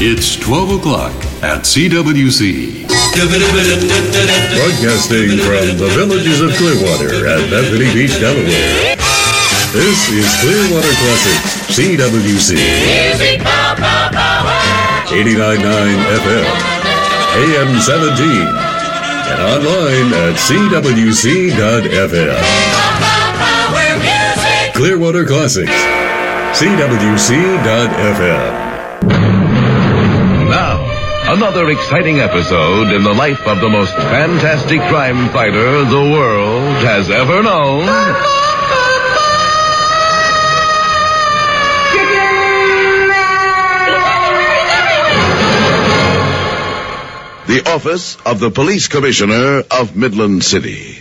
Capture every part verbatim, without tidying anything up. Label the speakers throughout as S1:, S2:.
S1: It's twelve o'clock at C W C.
S2: Broadcasting from the villages of Clearwater at Bethany Beach, Delaware. This is Clearwater Classics, C W C. Music power, power. eighty-nine point nine F M, A M seventeen, and online at C W C dot F M. Clearwater Classics, C W C dot F M.
S3: Now, another exciting episode in the life of the most fantastic crime fighter the world has ever known.
S4: The office of the Police Commissioner of Midland City.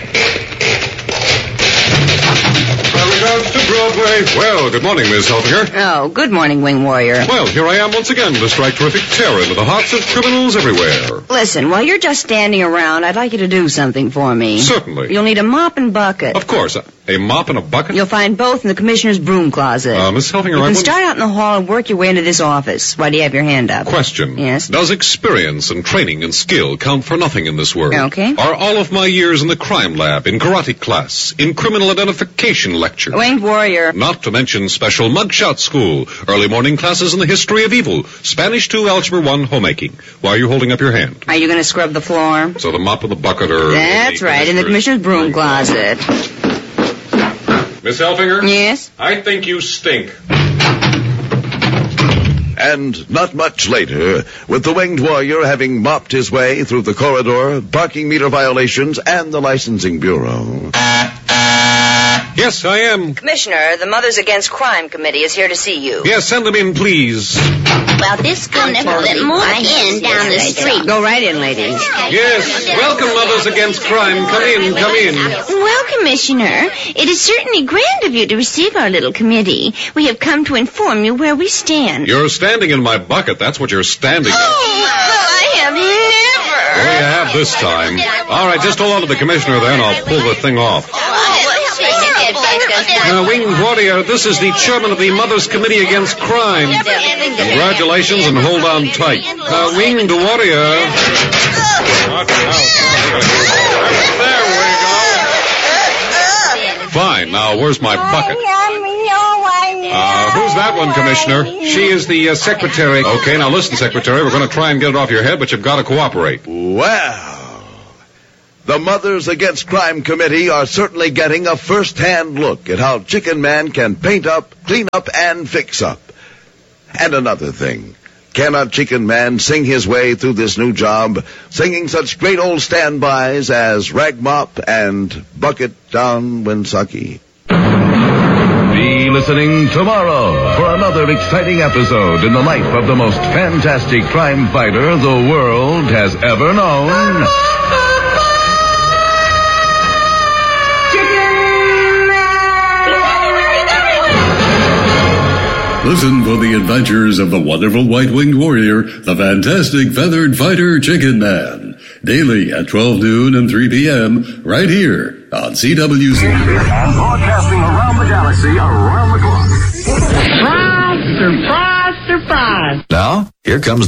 S5: Broadway. Well, good morning, Miss Helfinger.
S6: Oh, good morning, Wing Warrior.
S5: Well, here I am once again to strike terrific terror into the hearts of criminals everywhere.
S6: Listen, while you're just standing around, I'd like you to do something for me.
S5: Certainly.
S6: You'll need a mop and bucket.
S5: Of course. A mop and a bucket?
S6: You'll find both in the commissioner's broom closet.
S5: Uh, Miss Helfinger,
S6: you
S5: I
S6: can
S5: wouldn't...
S6: start out in the hall and work your way into this office. Why do you have your hand up?
S5: Question.
S6: Yes?
S5: Does experience and training and skill count for nothing in this world?
S6: Okay.
S5: Are all of my years in the crime lab, in karate class, in criminal identification lecture?
S6: Winged Warrior.
S5: Not to mention special mugshot school, early morning classes in the history of evil, Spanish two, Algebra one, homemaking. Why are you holding up your hand?
S6: Are you going to scrub the floor?
S5: So the mop and the bucket are...
S6: That's right, in the commissioner's broom closet.
S5: Miss Helfinger?
S6: Yes?
S5: I think you stink.
S4: And not much later, with the Winged Warrior having mopped his way through the corridor, parking meter violations, and the licensing bureau.
S5: Yes, I am.
S6: Commissioner, the Mothers Against Crime Committee is here to see you.
S5: Yes, send them in, please.
S7: Well, this comes from the Moore Inn down the street.
S6: Go right in, ladies.
S5: Yes, welcome, Mothers Against Crime. Come in, come in.
S7: Well, Commissioner, it is certainly grand of you to receive our little committee. We have come to inform you where we stand.
S5: You're standing in my bucket. That's what you're standing in.
S7: Oh, well, I have never.
S5: Well, you have this time. All right, just hold on to the commissioner there, and I'll pull the thing off. Uh, Winged Warrior, this is the chairman of the Mothers Committee Against Crime. Congratulations and hold on tight. Uh, Winged Warrior. There we go. Fine, now where's my bucket? Uh, who's that one, Commissioner? She is the uh, secretary. Okay, now listen, secretary, we're going to try and get it off your head, but you've got to cooperate.
S4: Well... The Mothers Against Crime Committee are certainly getting a first-hand look at how Chicken Man can paint up, clean up, and fix up. And another thing, cannot Chicken Man sing his way through this new job, singing such great old standbys as Rag Mop and Bucket Down Winsaki?
S3: Be listening tomorrow for another exciting episode in the life of the most fantastic crime fighter the world has ever known.
S2: Listen for the adventures of the wonderful white-winged warrior, the fantastic feathered fighter Chicken Man. Daily at twelve noon and three p.m. right here on C W C.
S8: And broadcasting around the galaxy, around the clock.
S9: Surprise, surprise, surprise.
S10: Now, here comes